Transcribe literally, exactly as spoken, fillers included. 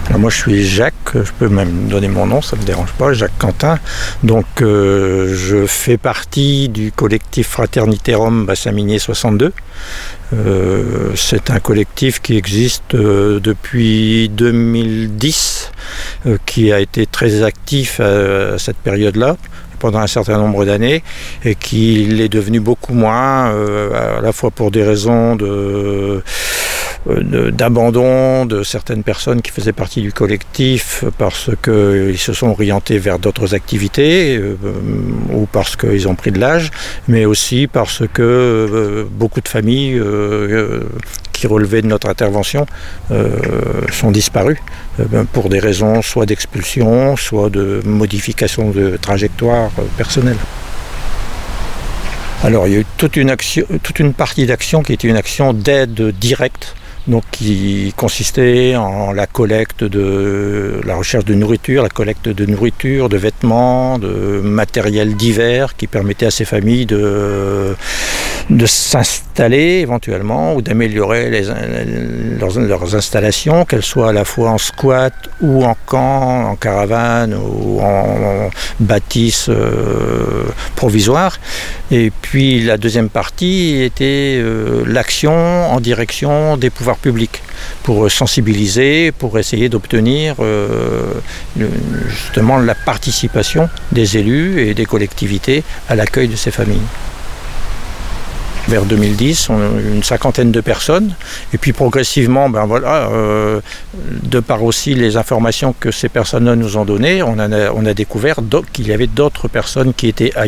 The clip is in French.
Alors moi je suis Jacques, je peux même donner mon nom, ça ne me dérange pas, Jacques Quentin. Donc euh, je fais partie du collectif Fraternité Rome Bassin Minier soixante-deux. Euh, c'est un collectif qui existe euh, depuis deux mille dix, euh, qui a été très actif à, à cette période-là, pendant un certain nombre d'années, et qu'il est devenu beaucoup moins, euh, à la fois pour des raisons de, de, d'abandon de certaines personnes qui faisaient partie du collectif parce qu'ils se sont orientés vers d'autres activités, euh, ou parce qu'ils ont pris de l'âge, mais aussi parce que euh, beaucoup de familles euh, qui relevaient de notre intervention euh, sont disparues euh, pour des raisons soit d'expulsion, soit de modification de trajectoire euh, personnelle. Alors il y a eu toute une, action, toute une partie d'action qui était une action d'aide directe, donc qui consistait en la collecte de la recherche de nourriture, la collecte de nourriture, de vêtements, de matériel divers qui permettait à ces familles de, de s'installer éventuellement ou d'améliorer les, leurs, leurs installations, qu'elles soient à la fois en squat ou en camp, en caravane ou en, en bâtisse euh, provisoire. Et puis la deuxième partie était euh, l'action en direction des pouvoirs publics pour sensibiliser, pour essayer d'obtenir euh, justement la participation des élus et des collectivités à l'accueil de ces familles. Vers deux mille dix, on a eu une cinquantaine de personnes, et puis progressivement, ben voilà, euh, de par aussi les informations que ces personnes-là nous ont données, on a, on a découvert qu'il y avait d'autres personnes qui étaient ailleurs.